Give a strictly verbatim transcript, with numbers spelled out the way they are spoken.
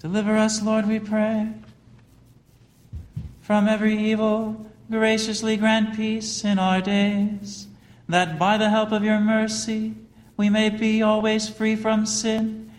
Deliver us, Lord, we pray, from every evil. Graciously grant peace in our days, that by the help of your mercy we may be always free from sin